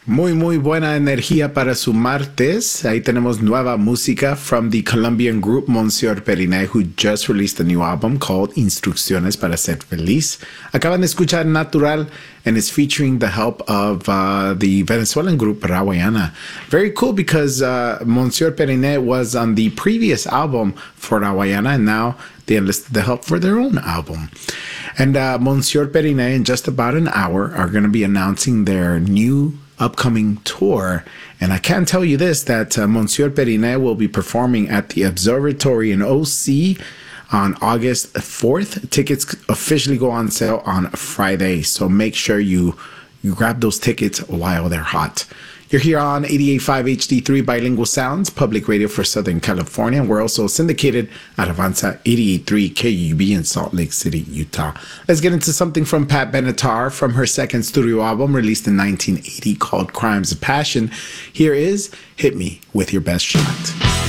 Muy buena energía para su martes. Ahí tenemos nueva música from the Colombian group Monsieur Periné, who just released a new album called Instrucciones para Ser Feliz. Acaban de escuchar Natural, and it's featuring the help of the Venezuelan group Rawayana. Very cool because Monsieur Periné was on the previous album for Rawayana, and now they enlisted the help for their own album. And Monsieur Periné, in just about an hour, are going to be announcing their new upcoming tour. And I can tell you this, that Monsieur Periné will be performing at the Observatory in OC on August 4th. Tickets officially go on sale on Friday, so make sure you grab those tickets while they're hot. You're here on 88.5 HD3 Bilingual Sounds, public radio for Southern California. We're also syndicated at Avanza 88.3 KUB in Salt Lake City, Utah. Let's get into something from Pat Benatar from her second studio album released in 1980 called Crimes of Passion. Here is Hit Me With Your Best Shot.